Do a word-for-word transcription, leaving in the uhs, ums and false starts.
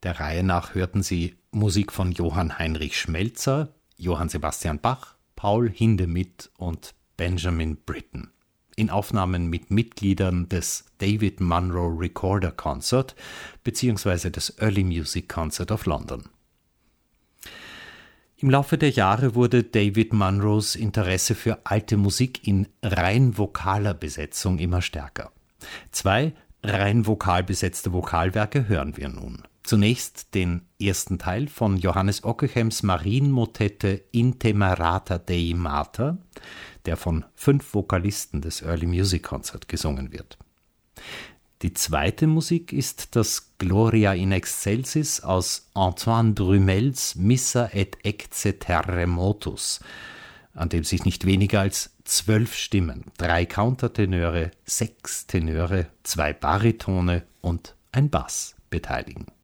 Der Reihe nach hörten Sie Musik von Johann Heinrich Schmelzer, Johann Sebastian Bach, Paul Hindemith und Benjamin Britten. In Aufnahmen mit Mitgliedern des David Munro Recorder Concert bzw. des Early Music Concert of London. Im Laufe der Jahre wurde David Munros Interesse für alte Musik in rein vokaler Besetzung immer stärker. Zwei rein vokal besetzte Vokalwerke hören wir nun. Zunächst den ersten Teil von Johannes Ockeghems Marienmotette Intemerata Dei Mater, der von fünf Vokalisten des Early Music Concert gesungen wird. Die zweite Musik ist das Gloria in Excelsis aus Antoine Brumels Missa et Ecce Terremotus, an dem sich nicht weniger als zwölf Stimmen, drei Countertenöre, sechs Tenöre, zwei Baritone und ein Bass beteiligen.